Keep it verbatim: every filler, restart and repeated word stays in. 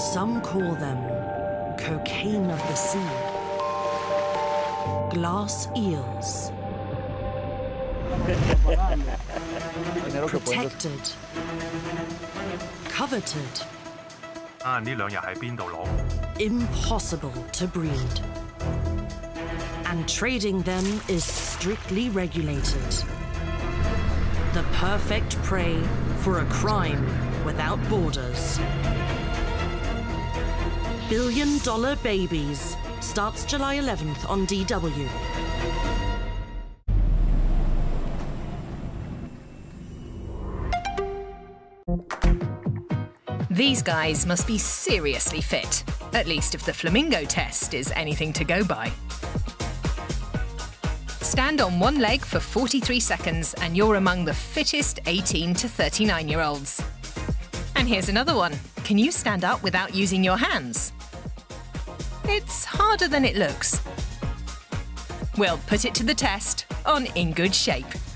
Some call them cocaine of the sea, glass eels, protected, coveted, 啊，呢兩日喺邊度攞？ impossible to breed. And trading them is strictly regulated. The perfect prey for a crime without borders. Billion Dollar Babies starts July eleventh on D W. These guys must be seriously fit, at least if the flamingo test is anything to go by. Stand on one leg for forty-three seconds and you're among the fittest eighteen to thirty-nine-year-olds. And here's another one. Can you stand up without using your hands? It's harder than it looks. We'll put it to the test on In Good Shape.